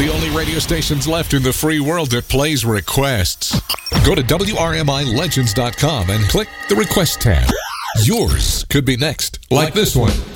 the only radio stations left in the free world that plays requests. Go to WRMILegends.com and click the Request tab. Yours could be next, like this one.